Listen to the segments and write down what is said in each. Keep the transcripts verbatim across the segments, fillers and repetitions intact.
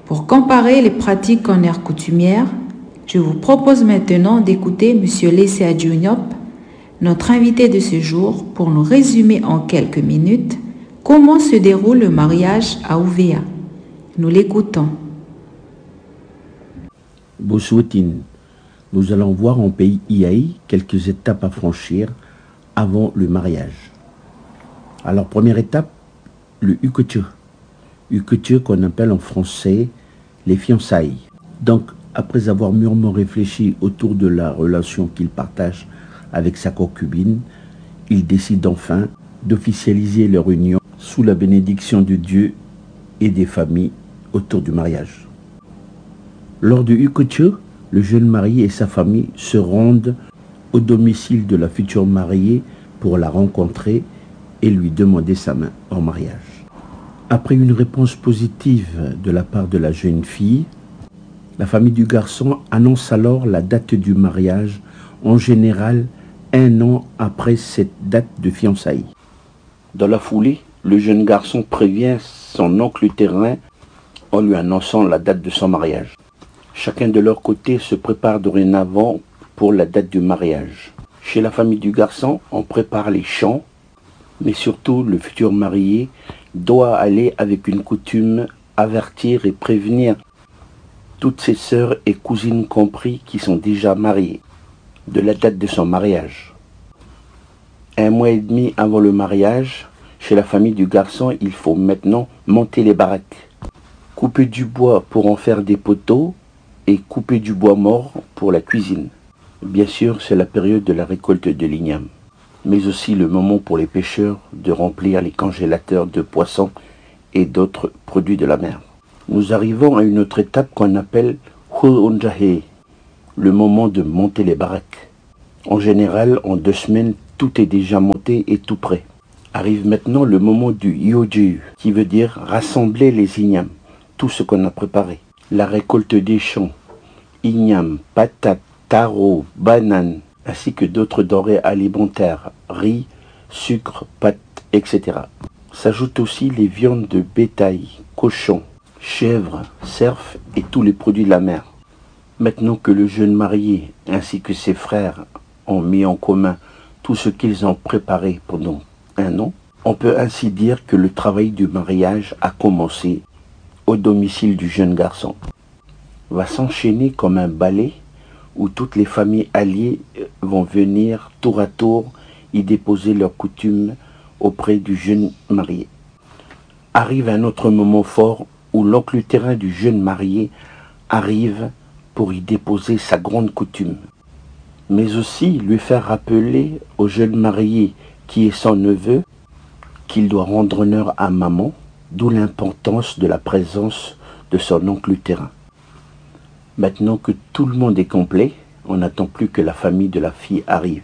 Pour comparer les pratiques en aire coutumière, je vous propose maintenant d'écouter M. Lesea Diop, notre invité de ce jour, pour nous résumer en quelques minutes comment se déroule le mariage à Ouvéa. Nous l'écoutons. Bossuetine, nous allons voir en pays Iaï quelques étapes à franchir avant le mariage. Alors, première étape, le Ukeche. Ukeche qu'on appelle en français les fiançailles. Donc, après avoir mûrement réfléchi autour de la relation qu'il partage avec sa concubine, ils décident enfin d'officialiser leur union sous la bénédiction de Dieu et des familles autour du mariage. Lors du Ukeche, le jeune marié et sa famille se rendent au domicile de la future mariée pour la rencontrer et lui demander sa main en mariage. Après une réponse positive de la part de la jeune fille, la famille du garçon annonce alors la date du mariage, en général un an après cette date de fiançailles. Dans la foulée, le jeune garçon prévient son oncle terrain en lui annonçant la date de son mariage. Chacun de leur côté se prépare dorénavant pour la date du mariage. Chez la famille du garçon, on prépare les chants, mais surtout le futur marié doit aller avec une coutume avertir et prévenir toutes ses sœurs et cousines compris qui sont déjà mariées de la date de son mariage. Un mois et demi avant le mariage, chez la famille du garçon, il faut maintenant monter les baraques, couper du bois pour en faire des poteaux et couper du bois mort pour la cuisine. Bien sûr, c'est la période de la récolte de l'igname, mais aussi le moment pour les pêcheurs de remplir les congélateurs de poissons et d'autres produits de la mer. Nous arrivons à une autre étape qu'on appelle Huonjahe, le moment de monter les baraques. En général, en deux semaines, tout est déjà monté et tout prêt. Arrive maintenant le moment du Yoju, qui veut dire rassembler les ignames, tout ce qu'on a préparé. La récolte des champs, ignames, patates, taro, bananes, ainsi que d'autres denrées alimentaires, riz, sucre, pâtes, et cetera. S'ajoutent aussi les viandes de bétail, cochons, chèvres, cerfs et tous les produits de la mer. Maintenant que le jeune marié ainsi que ses frères ont mis en commun tout ce qu'ils ont préparé pendant un an, on peut ainsi dire que le travail du mariage a commencé au domicile du jeune garçon. Va s'enchaîner comme un ballet où toutes les familles alliées vont venir tour à tour y déposer leurs coutumes auprès du jeune marié. Arrive un autre moment fort où l'oncle terrain du jeune marié arrive pour y déposer sa grande coutume, mais aussi lui faire rappeler au jeune marié qui est son neveu qu'il doit rendre honneur à maman, d'où l'importance de la présence de son oncle terrain. Maintenant que tout le monde est complet, on n'attend plus que la famille de la fille arrive.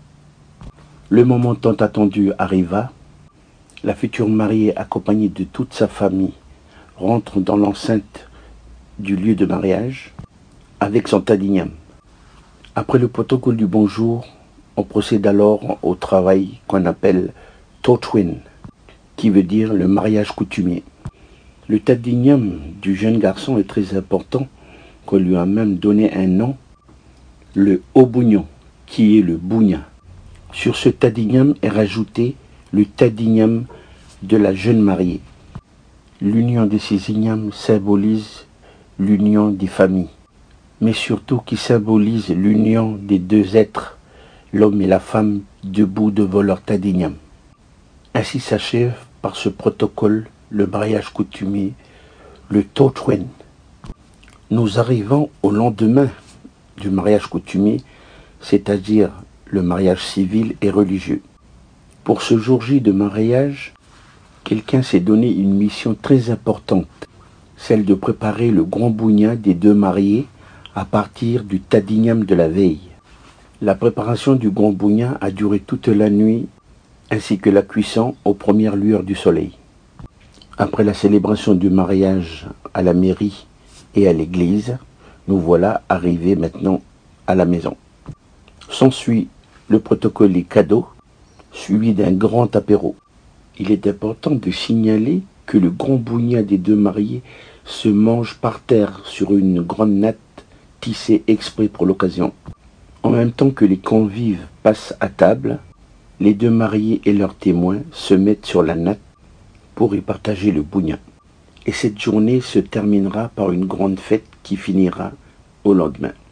Le moment tant attendu arriva. La future mariée, accompagnée de toute sa famille, rentre dans l'enceinte du lieu de mariage avec son tas d'igname. Après le protocole du bonjour, on procède alors au travail qu'on appelle Totwin, qui veut dire le mariage coutumier. Le tas d'igname du jeune garçon est très important, qu'on lui a même donné un nom, le Obugnon, qui est le bougna. Sur ce tas d'igname est rajouté le tas d'igname de la jeune mariée. L'union de ces ignames symbolise l'union des familles, mais surtout qui symbolise l'union des deux êtres, l'homme et la femme, debout devant leur tas d'igname. Ainsi s'achève par ce protocole le mariage coutumier, le Totwen. Nous arrivons au lendemain du mariage coutumier, c'est-à-dire le mariage civil et religieux. Pour ce jour J de mariage, quelqu'un s'est donné une mission très importante, celle de préparer le grand bougna des deux mariés à partir du tas d'igname de la veille. La préparation du grand bougna a duré toute la nuit, ainsi que la cuisson aux premières lueurs du soleil. Après la célébration du mariage à la mairie et à l'église, nous voilà arrivés maintenant à la maison. S'ensuit le protocole des cadeaux, suivi d'un grand apéro. Il est important de signaler que le grand bougna des deux mariés se mange par terre sur une grande natte tissée exprès pour l'occasion. En même temps que les convives passent à table, les deux mariés et leurs témoins se mettent sur la natte pour y partager le bougna. Et cette journée se terminera par une grande fête qui finira au lendemain.